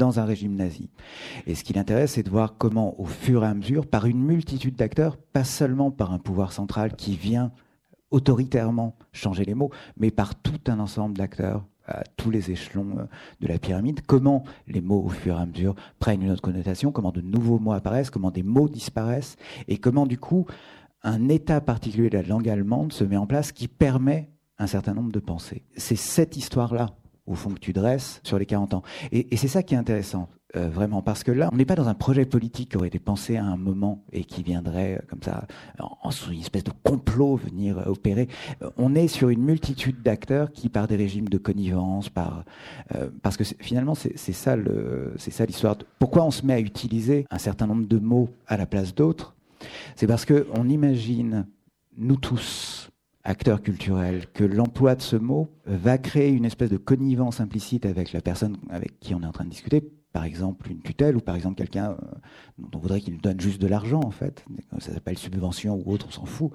dans un régime nazi. Et ce qui l'intéresse, c'est de voir comment, au fur et à mesure, par une multitude d'acteurs, pas seulement par un pouvoir central qui vient autoritairement changer les mots, mais par tout un ensemble d'acteurs à tous les échelons de la pyramide, comment les mots, au fur et à mesure, prennent une autre connotation, comment de nouveaux mots apparaissent, comment des mots disparaissent, et comment, du coup, un état particulier de la langue allemande se met en place qui permet un certain nombre de pensées. C'est cette histoire-là, au fond, que tu dresses sur les 40 ans. Et c'est ça qui est intéressant, vraiment, parce que là, on n'est pas dans un projet politique qui aurait été pensé à un moment et qui viendrait, comme ça, sous une espèce de complot, venir opérer. On est sur une multitude d'acteurs qui, par des régimes de connivence, parce que finalement, c'est ça l'histoire. Pourquoi on se met à utiliser un certain nombre de mots à la place d'autres ? C'est parce qu'on imagine, nous tous, acteurs culturels, que l'emploi de ce mot va créer une espèce de connivence implicite avec la personne avec qui on est en train de discuter, par exemple une tutelle ou par exemple quelqu'un dont on voudrait qu'il nous donne juste de l'argent, en fait. Ça s'appelle subvention ou autre, on s'en fout.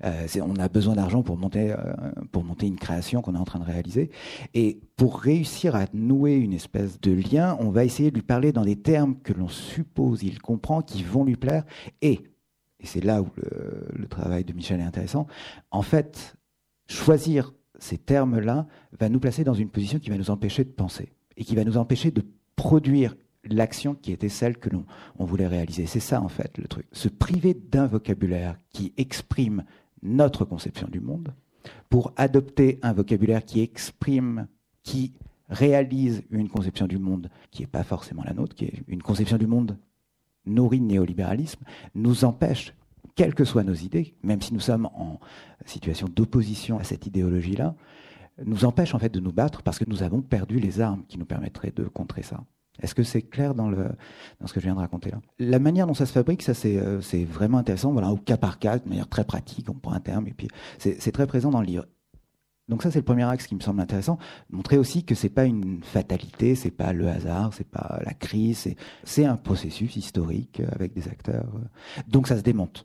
On a besoin d'argent pour monter une création qu'on est en train de réaliser. Et pour réussir à nouer une espèce de lien, on va essayer de lui parler dans des termes que l'on suppose il comprend, qui vont lui plaire, et c'est là où le travail de Michel est intéressant, en fait, choisir ces termes-là va nous placer dans une position qui va nous empêcher de penser et qui va nous empêcher de produire l'action qui était celle que l'on voulait réaliser. C'est ça, en fait, le truc. Se priver d'un vocabulaire qui exprime notre conception du monde pour adopter un vocabulaire qui exprime, qui réalise une conception du monde qui n'est pas forcément la nôtre, qui est une conception du monde nourrie de néolibéralisme, nous empêche, quelles que soient nos idées, même si nous sommes en situation d'opposition à cette idéologie-là, nous empêche en fait de nous battre parce que nous avons perdu les armes qui nous permettraient de contrer ça. Est-ce que c'est clair dans ce que je viens de raconter là ? La manière dont ça se fabrique, ça c'est vraiment intéressant, voilà, au cas par cas, de manière très pratique, on prend un terme et puis c'est très présent dans le livre. Donc ça, c'est le premier axe qui me semble intéressant. Montrer aussi que c'est pas une fatalité, c'est pas le hasard, c'est pas la crise, c'est un processus historique avec des acteurs. Donc ça se démonte.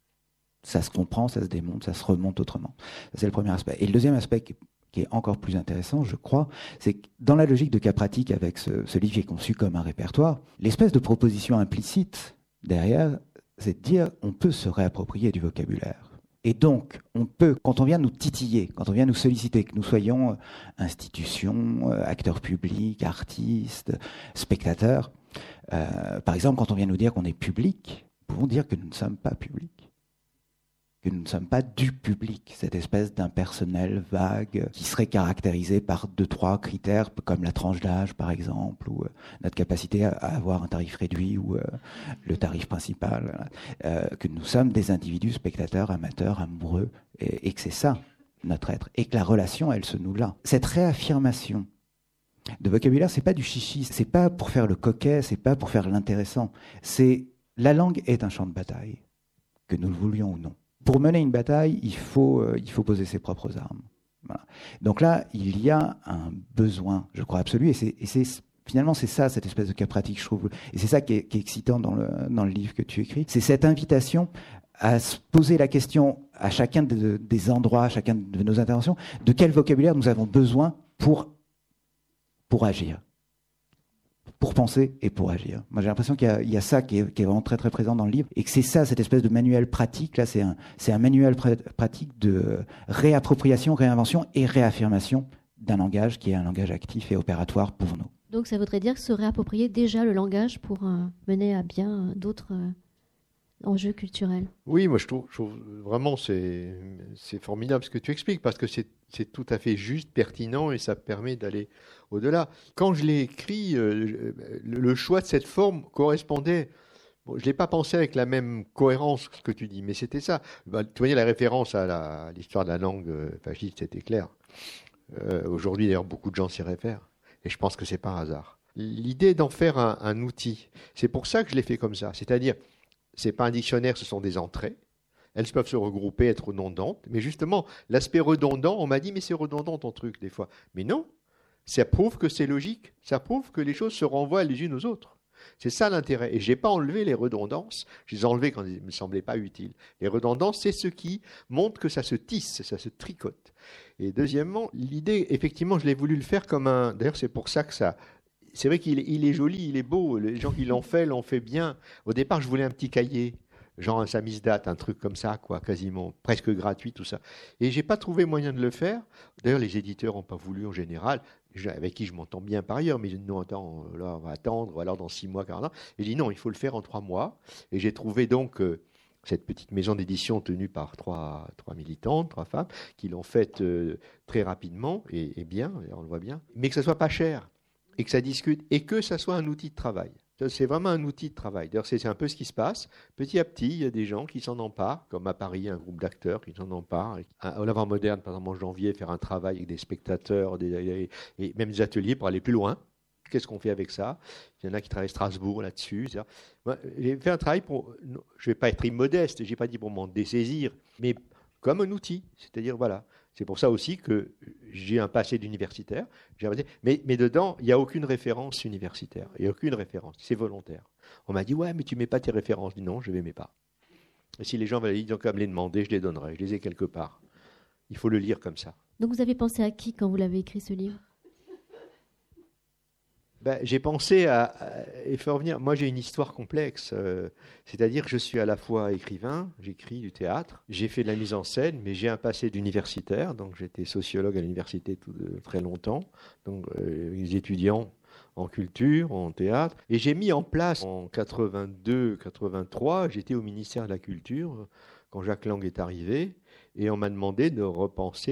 Ça se comprend, ça se démonte, ça se remonte autrement. Ça, c'est le premier aspect. Et le deuxième aspect qui est encore plus intéressant, je crois, c'est que dans la logique de cas pratique avec ce livre qui est conçu comme un répertoire, l'espèce de proposition implicite derrière, c'est de dire on peut se réapproprier du vocabulaire. Et donc, on peut, quand on vient nous titiller, quand on vient nous solliciter, que nous soyons institutions, acteurs publics, artistes, spectateurs, par exemple, quand on vient nous dire qu'on est public, nous pouvons dire que nous ne sommes pas publics, que nous ne sommes pas du public, cette espèce d'impersonnel vague qui serait caractérisé par 2-3 critères, comme la tranche d'âge, par exemple, ou notre capacité à avoir un tarif réduit ou le tarif principal, que nous sommes des individus spectateurs, amateurs, amoureux, et que c'est ça, notre être, et que la relation, elle se noue là. Cette réaffirmation de vocabulaire, c'est pas du chichi, c'est pas pour faire le coquet, c'est pas pour faire l'intéressant, la langue est un champ de bataille, que nous le voulions ou non. Pour mener une bataille, il faut poser ses propres armes. Voilà. Donc là, il y a un besoin, je crois, absolu, finalement, c'est ça, cette espèce de cas pratique, je trouve, et c'est ça qui est excitant dans le livre que tu écris, c'est cette invitation à se poser la question à chacun des endroits, à chacun de nos interventions, de quel vocabulaire nous avons besoin pour agir. Pour penser et pour agir. Moi, j'ai l'impression qu'il y a ça qui est vraiment très très présent dans le livre et que c'est ça, cette espèce de manuel pratique. Là, c'est un manuel pratique de réappropriation, réinvention et réaffirmation d'un langage qui est un langage actif et opératoire pour nous. Donc, ça voudrait dire se réapproprier déjà le langage pour mener à bien d'autres enjeux culturels. Oui, moi je trouve vraiment c'est formidable ce que tu expliques parce que c'est tout à fait juste, pertinent et ça permet d'aller au-delà. Quand je l'ai écrit, le choix de cette forme correspondait. Bon, je ne l'ai pas pensé avec la même cohérence que ce que tu dis, mais c'était ça. Tu voyais la référence à l'histoire de la langue fasciste, c'était clair. Aujourd'hui, d'ailleurs, beaucoup de gens s'y réfèrent et je pense que c'est pas un hasard. L'idée d'en faire un outil, c'est pour ça que je l'ai fait comme ça. C'est-à-dire, c'est pas un dictionnaire, ce sont des entrées. Elles peuvent se regrouper, être redondantes. Mais justement, l'aspect redondant, on m'a dit, mais c'est redondant ton truc, des fois. Mais non, ça prouve que c'est logique. Ça prouve que les choses se renvoient les unes aux autres. C'est ça l'intérêt. Et je n'ai pas enlevé les redondances. Je les ai enlevées quand elles ne me semblaient pas utiles. Les redondances, c'est ce qui montre que ça se tisse, ça se tricote. Et deuxièmement, l'idée, effectivement, je l'ai voulu le faire comme un... D'ailleurs, c'est pour ça que c'est vrai qu'il est joli, il est beau. Les gens qui l'ont fait bien. Au départ, je voulais un petit cahier, genre un samizdat, un truc comme ça, quoi, quasiment, presque gratuit, tout ça. Et j'ai pas trouvé moyen de le faire. D'ailleurs, les éditeurs n'ont pas voulu en général, avec qui je m'entends bien par ailleurs, mais ils disent non, attends, là, on va attendre, ou alors dans 6 mois, 40 ans. Et j'ai dit non, il faut le faire en 3 mois. Et j'ai trouvé donc cette petite maison d'édition tenue par trois militantes, 3 femmes, qui l'ont faite très rapidement et bien, on le voit bien, mais que ça soit pas cher et que ça discute et que ça soit un outil de travail. C'est vraiment un outil de travail. D'ailleurs, c'est un peu ce qui se passe. Petit à petit, il y a des gens qui s'en emparent, comme à Paris, un groupe d'acteurs qui s'en emparent. Au l'Avant-Moderne, par exemple, en janvier, faire un travail avec des spectateurs et même des ateliers pour aller plus loin. Qu'est-ce qu'on fait avec ça? Il y en a qui travaillent à Strasbourg là-dessus. Moi, j'ai fait un travail pour... Je ne vais pas être immodeste, je n'ai pas dit pour m'en dessaisir, mais comme un outil. C'est-à-dire, voilà. C'est pour ça aussi que j'ai un passé d'universitaire. Mais dedans, il n'y a aucune référence universitaire. Il n'y a aucune référence. C'est volontaire. On m'a dit, ouais, mais tu ne mets pas tes références. Je dis, non, je ne les mets pas. Et si les gens veulent me les demander, je les donnerai. Je les ai quelque part. Il faut le lire comme ça. Donc vous avez pensé à qui quand vous l'avez écrit, ce livre? J'ai pensé il faut revenir. Moi, j'ai une histoire complexe. C'est-à-dire que je suis à la fois écrivain, j'écris du théâtre, j'ai fait de la mise en scène, mais j'ai un passé d'universitaire. Donc, j'étais sociologue à l'université très longtemps. Donc, les étudiants en culture, en théâtre. Et j'ai mis en place, en 82-83, j'étais au ministère de la Culture, quand Jacques Lang est arrivé, et on m'a demandé de repenser,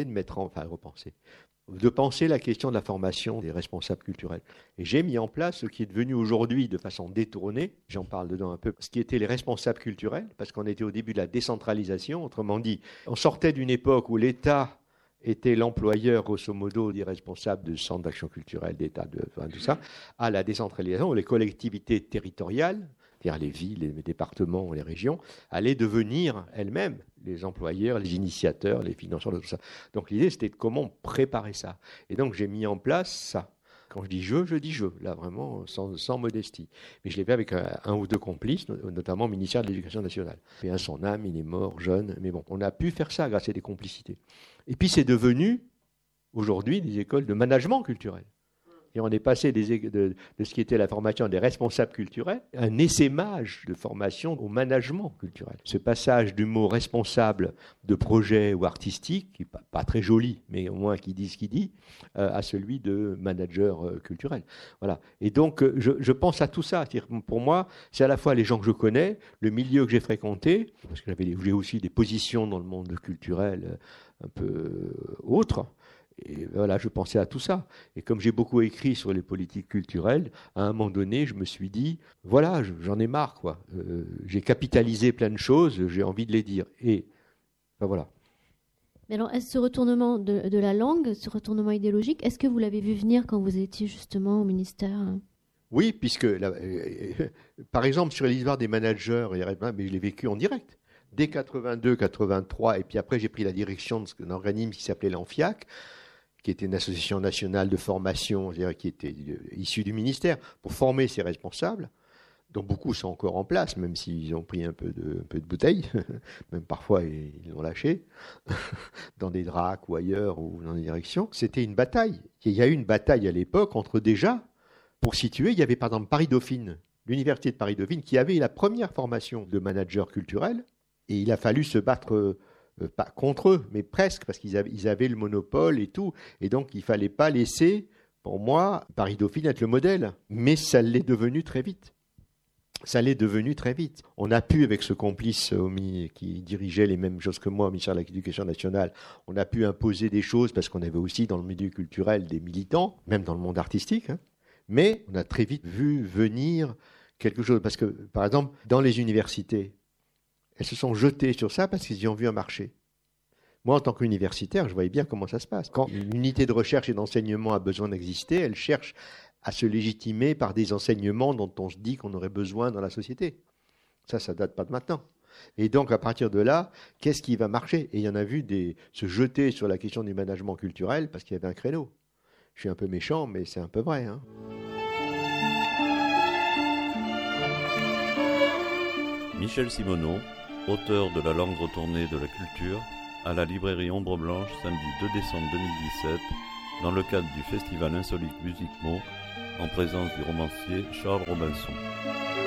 de penser la question de la formation des responsables culturels. Et j'ai mis en place ce qui est devenu aujourd'hui, de façon détournée, j'en parle dedans un peu, ce qui était les responsables culturels, parce qu'on était au début de la décentralisation, autrement dit, on sortait d'une époque où l'État était l'employeur, grosso modo, des responsables de centres d'action culturelle, d'État, tout ça, à la décentralisation, où les collectivités territoriales, c'est-à-dire les villes, les départements, les régions, allaient devenir elles-mêmes les employeurs, les initiateurs, les financeurs de tout ça. Donc l'idée, c'était de comment préparer ça. Et donc j'ai mis en place ça. Quand je dis je, là vraiment sans modestie. Mais je l'ai fait avec un ou deux complices, notamment au ministère de l'Éducation nationale. Et à son âme, il est mort jeune, mais bon, on a pu faire ça grâce à des complicités. Et puis c'est devenu, aujourd'hui, des écoles de management culturel. Et on est passé de ce qui était la formation des responsables culturels à un essaimage de formation au management culturel. Ce passage du mot responsable de projet ou artistique, qui n'est pas très joli, mais au moins qui dit ce qu'il dit, à celui de manager culturel. Voilà. Et donc, je pense à tout ça. C'est-à-dire, pour moi, c'est à la fois les gens que je connais, le milieu que j'ai fréquenté, parce que j'ai aussi des positions dans le monde culturel un peu autres. Et voilà, je pensais à tout ça. Et comme j'ai beaucoup écrit sur les politiques culturelles, à un moment donné, je me suis dit, voilà, j'en ai marre, quoi. J'ai capitalisé plein de choses, j'ai envie de les dire. Et voilà. Mais alors, est-ce ce retournement de la langue, ce retournement idéologique, est-ce que vous l'avez vu venir quand vous étiez justement au ministère? Oui, puisque, par exemple, sur l'histoire des managers, mais je l'ai vécu en direct. Dès 82, 83, et puis après, j'ai pris la direction d'un organisme qui s'appelait l'ANFIAC, qui était une association nationale de formation, c'est-à-dire qui était issue du ministère, pour former ces responsables, dont beaucoup sont encore en place, même s'ils ont pris un peu de bouteille, même parfois ils l'ont lâché, dans des dracs ou ailleurs, ou dans des directions. C'était une bataille. Il y a eu une bataille à l'époque entre déjà, pour situer, il y avait par exemple Paris-Dauphine, l'université de Paris-Dauphine, qui avait la première formation de manager culturel, et il a fallu se battre pas contre eux, mais presque, parce qu'ils avaient le monopole et tout. Et donc, il ne fallait pas laisser, pour moi, Paris-Dauphine être le modèle. Mais ça l'est devenu très vite. Ça l'est devenu très vite. On a pu, avec ce complice qui dirigeait les mêmes choses que moi au ministère de l'Éducation nationale, on a pu imposer des choses, parce qu'on avait aussi dans le milieu culturel des militants, même dans le monde artistique. Hein. Mais on a très vite vu venir quelque chose. Parce que, par exemple, dans les universités, elles se sont jetées sur ça parce qu'ils y ont vu un marché. Moi, en tant qu'universitaire, je voyais bien comment ça se passe. Quand une unité de recherche et d'enseignement a besoin d'exister, elle cherche à se légitimer par des enseignements dont on se dit qu'on aurait besoin dans la société. Ça date pas de maintenant. Et donc, à partir de là, qu'est-ce qui va marcher? Et il y en a vu se jeter sur la question du management culturel parce qu'il y avait un créneau. Je suis un peu méchant, mais c'est un peu vrai, hein. Michel Simonneau, auteur de La langue retournée de la culture, à la librairie Ombre Blanche, samedi 2 décembre 2017, dans le cadre du festival Insolites Musicmo, en présence du romancier Charles Robinson.